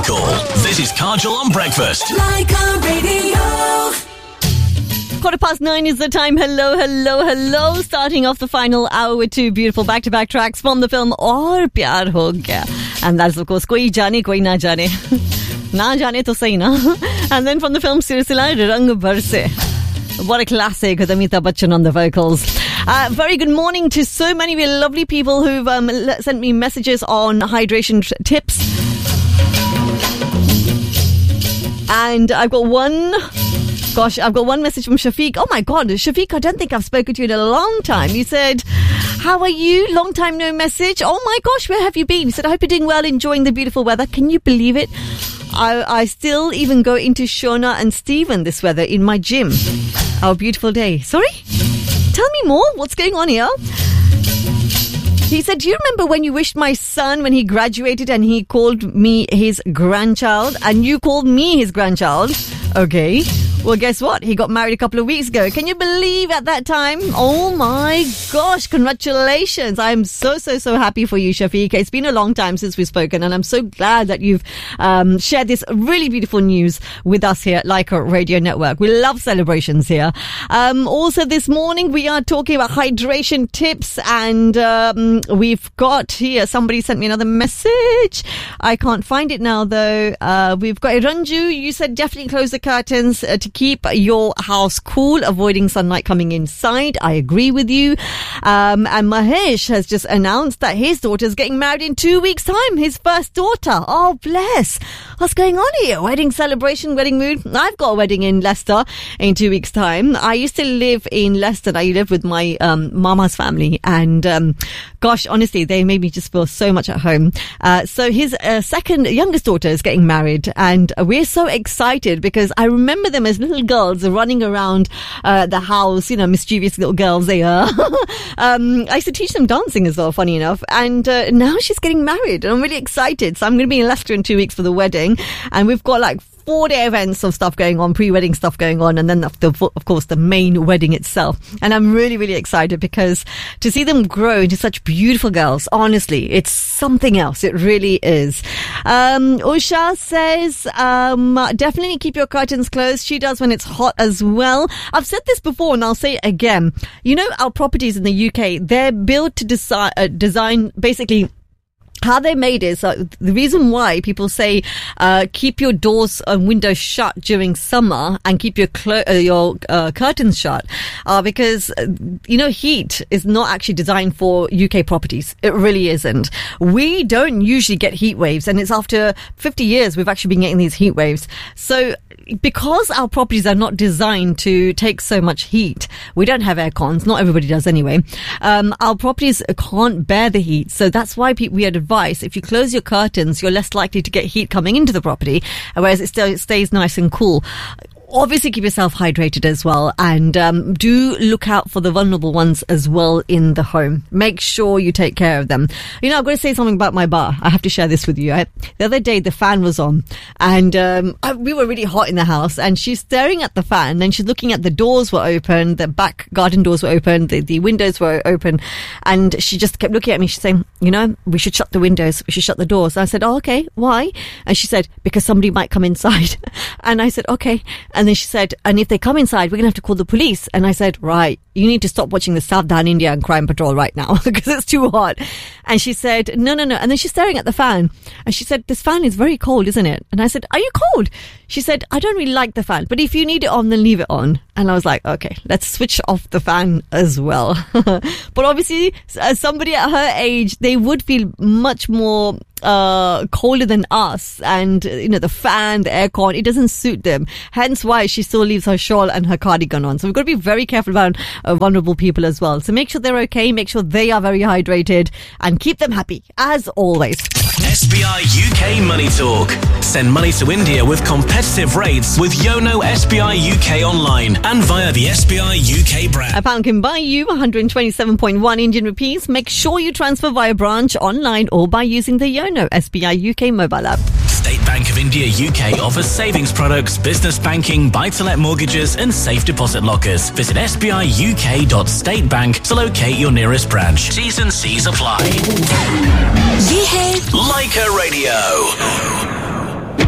call. This is Kajal on Breakfast. Leica Radio. 9:15 is the time. Hello. Starting off the final hour with two beautiful back-to-back tracks from the film Aur Pyar Ho Gaya. And that's, of course, Koi Jane Koi Na Jane. Na Jane To Sahi Na. And then from the film Silsila, Rang Barse. What a classic with Amitabh Bachchan on the vocals. Very good morning to so many lovely people who've sent me messages on hydration tips. And I've got one message from Shafiq. Oh my God, Shafiq, I don't think I've spoken to you in a long time. You said, how are you? Long time no message. Oh my gosh, where have you been? He said, I hope you're doing well, enjoying the beautiful weather. Can you believe it? I still even go into Shona and Stephen this weather in my gym. Our beautiful day. Sorry? Tell me more. What's going on here? He said, do you remember when you wished my son when he graduated and he called me his grandchild and you called me his grandchild? Okay. Well, guess what? He got married a couple of weeks ago. Can you believe at that time? Oh my gosh, congratulations. I'm so happy for you, Shafiq. It's been a long time since we've spoken and I'm so glad that you've shared this really beautiful news with us here at Leica Radio Network. We love celebrations here. Also this morning we are talking about hydration tips and we've got here, somebody sent me another message. I can't find it now though. We've got Ranju. You said definitely close the curtains to keep your house cool, avoiding sunlight coming inside. I agree with you. And Mahesh has just announced that his daughter's getting married in 2 weeks' time. His first daughter. Oh, bless. What's going on here? Wedding celebration, wedding mood. I've got a wedding in Leicester in 2 weeks' time. I used to live in Leicester. I lived with my mama's family. And gosh, honestly, they made me just feel so much at home. So his second youngest daughter is getting married. And we're so excited because I remember them as little girls running around the house, you know, mischievous little girls they are. I used to teach them dancing as well, funny enough. And now she's getting married and I'm really excited. So I'm going to be in Leicester in 2 weeks for the wedding. And we've got like 4-day events of stuff going on, pre-wedding stuff going on, and then of course the main wedding itself. And I'm really excited because to see them grow into such beautiful girls, honestly, it's something else. It really is. Usha says, definitely keep your curtains closed. She does when it's hot as well. I've said this before and I'll say it again. You know, our properties in the UK, they're built to design basically. How they made it, so the reason why people say keep your doors and windows shut during summer and keep your curtains shut because you know, heat is not actually designed for UK properties. It really isn't. We don't usually get heat waves, and it's after 50 years we've actually been getting these heat waves. So because our properties are not designed to take so much heat, we don't have air cons. Not everybody does anyway. Our properties can't bear the heat, so that's why we advise if you close your curtains, you're less likely to get heat coming into the property, whereas it still stays nice and cool. Obviously keep yourself hydrated as well, and do look out for the vulnerable ones as well in the home. Make sure you take care of them. You know, I'm going to say something about my bar. I have to share this with you. The other day the fan was on and we were really hot in the house, and she's staring at the fan and she's looking at the doors were open, the back garden doors were open, the windows were open, and she just kept looking at me. She's saying, you know, we should shut the windows, we should shut the doors. And I said, oh, okay, why? And she said, because somebody might come inside. And I said, okay. And then she said, and if they come inside, we're going to have to call the police. And I said, right, you need to stop watching the South Down India and Crime Patrol right now because it's too hot. And she said, no. And then she's staring at the fan. And she said, this fan is very cold, isn't it? And I said, are you cold? She said, I don't really like the fan, but if you need it on, then leave it on. And I was like, okay, let's switch off the fan as well. But obviously, as somebody at her age, they would feel much more colder than us, and you know, the fan, the aircon, it doesn't suit them, hence why she still leaves her shawl and her cardigan on. So we've got to be very careful about vulnerable people as well. So make sure they're okay, make sure they are very hydrated, and keep them happy as always. SBI UK Money Talk. Send money to India with competitive rates with Yono SBI UK online and via the SBI UK brand. A pound can buy you 127.1 Indian rupees. Make sure you transfer via branch, online, or by using the Yono SBI UK mobile app. State Bank of India UK offers savings products, business banking, buy-to-let mortgages and safe deposit lockers. Visit sbiuk.statebank to locate your nearest branch. T's and C's apply. ये है Leica Radio.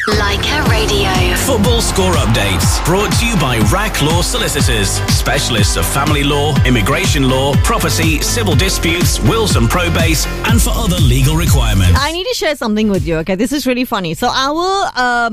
Leica Radio. Football score updates brought to you by RAC Law Solicitors, specialists of family law, immigration law, property, civil disputes, wills and probates, and for other legal requirements. I need to share something with you, okay? This is really funny. So our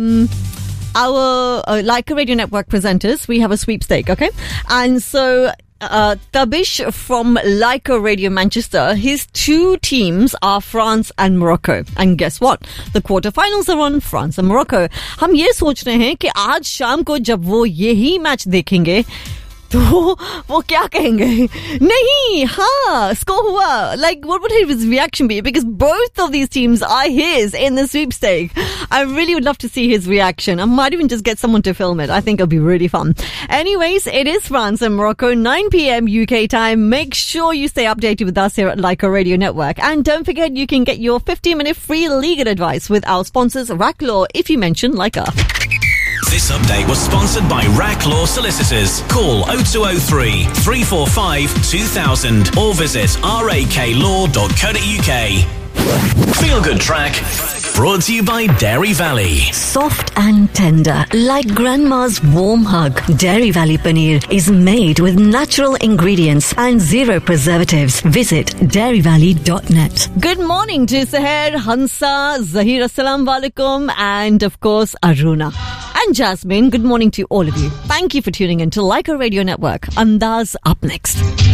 Leica Radio Network presenters, we have a sweepstake, okay? And so Tabish from Leica Radio Manchester, his two teams are France and Morocco. And guess what? The quarterfinals are on France and Morocco. हम ये सोच रहे हैं कि आज शाम को जब वो यही मैच देखेंगे तो वो क्या कहेंगे? नहीं, हाँ, score हुआ. Like, what would his reaction be? Because both of these teams are his in the sweepstake. I really would love to see his reaction. I might even just get someone to film it. I think it'll be really fun. Anyways, it is France and Morocco, 9 p.m. UK time. Make sure you stay updated with us here at Leica Radio Network. And don't forget, you can get your 15-minute free legal advice with our sponsors, RAC Law, if you mention Leica. This update was sponsored by RAC Law Solicitors. Call 0203 345 2000 or visit raklaw.co.uk. Feel Good Track, brought to you by Dairy Valley. Soft and tender, like grandma's warm hug. Dairy Valley Paneer is made with natural ingredients and zero preservatives. Visit dairyvalley.net. Good morning to Seher, Hansa, Zahir, assalamu alaikum, and of course Aruna and Jasmine. Good morning to all of you. Thank you for tuning in to Leica Radio Network. Andaz up next.